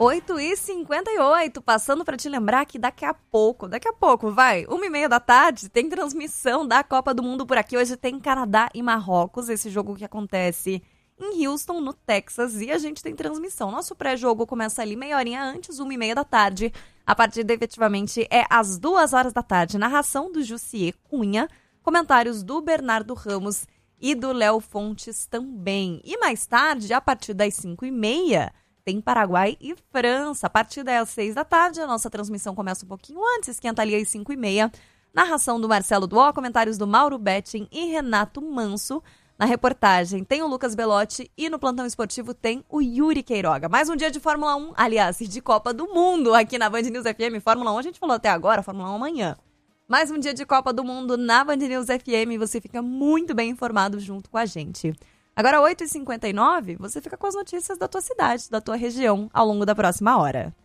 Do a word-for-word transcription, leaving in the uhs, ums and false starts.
oito e cinquenta e oito, passando para te lembrar que daqui a pouco, daqui a pouco, vai, uma e meia da tarde, tem transmissão da Copa do Mundo por aqui. Hoje tem Canadá e Marrocos, esse jogo que acontece em Houston, no Texas, e a gente tem transmissão. Nosso pré-jogo começa ali meia horinha antes, uma e meia da tarde. A partida, efetivamente, é às duas horas da tarde. Narração do Jussier Cunha, comentários do Bernardo Ramos e do Léo Fontes também. E mais tarde, a partir das cinco e meia, tem Paraguai e França. A partida é às seis da tarde, a nossa transmissão começa um pouquinho antes, esquenta ali às cinco e meia. Narração do Marcelo Duó, comentários do Mauro Betting e Renato Manso. Na reportagem tem o Lucas Belotti e no plantão esportivo tem o Yuri Queiroga. Mais um dia de Fórmula um, aliás, de Copa do Mundo aqui na Band News F M. Fórmula um a gente falou até agora, Fórmula um amanhã. Mais um dia de Copa do Mundo na Band News F M. Você fica muito bem informado junto com a gente. Agora, oito e cinquenta e nove, você fica com as notícias da tua cidade, da tua região, ao longo da próxima hora.